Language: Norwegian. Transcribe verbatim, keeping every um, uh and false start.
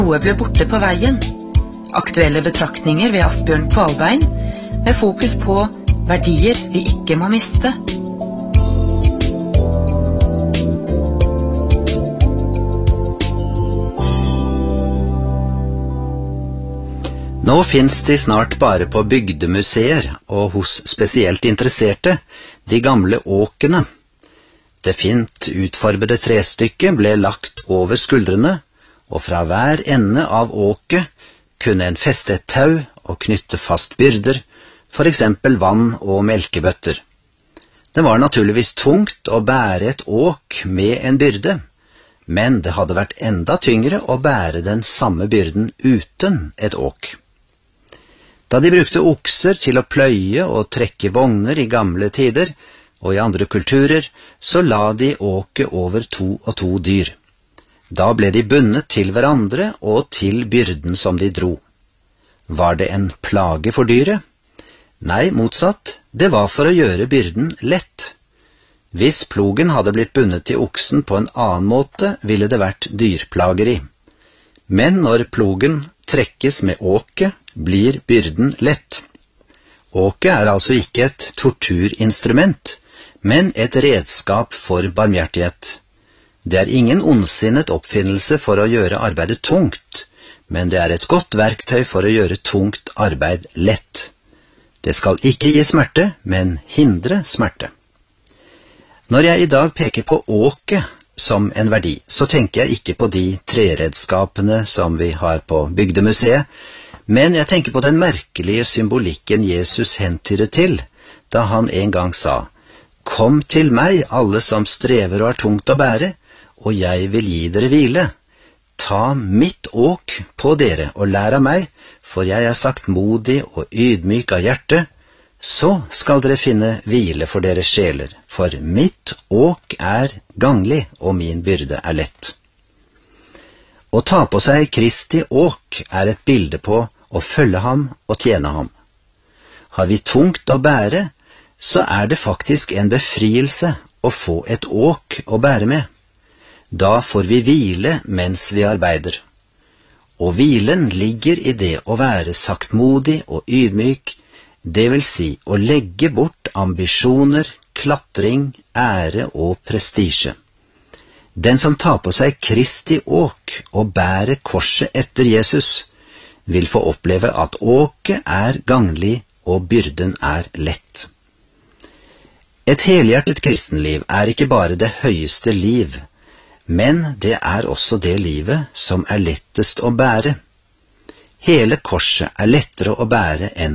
Noe ble borte på veien. Aktuelle betraktninger ved Asbjørn Kvalbein, med fokus på verdier vi ikke må miste. Nå finnes de snart bare på bygdemuseer og hos spesielt interesserte, de gamle åkene. Det fint utformede trestykket ble lagt over skuldrene, og fra hver ende av åket kunne en feste et tau og knytte fast byrder, for eksempel vann og melkebøtter. Det var naturligvis tungt å bære et åk med en byrde, men det hadde vært enda tyngre å bære den samme byrden uten et åk. Da de brukte okser til å pløye og trekke vogner i gamle tider, og i andre kulturer, så la de åket over to og to dyr. Da ble de bundet til hverandre og til byrden som de dro. Var det en plage for dyret? Nei, motsatt, det var for å gjøre byrden lett. Hvis plogen hadde blitt bundet til oksen på en annen måte, ville det vært dyrplageri. Men når plogen trekkes med åket, blir byrden lett. Åket er altså ikke et torturinstrument, men et redskap for barmhjertighet. Det er ingen ondsinnet oppfinnelse for å gjøre arbeidet tungt, men det er et godt verktøy for å gjøre tungt arbeid lett. Det skal ikke gi smerte, men hindre smerte. Når jeg i dag peker på åket som en verdi, så tenker jeg ikke på de treredskapene som vi har på bygdemuseet, men jeg tenker på den merkelige symbolikken Jesus hentydet til, da han en gang sa, «Kom til meg, alle som strever og er tungt å bære, og jeg vil gi dere hvile. Ta mitt åk på dere og lær av meg, for jeg er saktmodig og ydmyk av hjerte, så skal dere finne hvile for deres sjeler, for mitt åk er ganglig, og min byrde er lett.» Å ta på seg Kristi åk er et bilde på å følge ham og tjene ham. Har vi tungt å bære, så er det faktisk en befrielse å få et åk å bære med. Da får vi hvile mens vi arbeider. Og hvilen ligger i det å være saktmodig og ydmyk, det vil si å legge bort ambisjoner, klatring, ære og prestisje. Den som tar på seg Kristi åk og bærer korset etter Jesus, vil få oppleve at åket er ganglig og byrden er lett. Et helhjertet kristenliv er ikke bare det høyeste liv, men det er også det livet som er lettest å bære. Hele korset er lettere å bære enn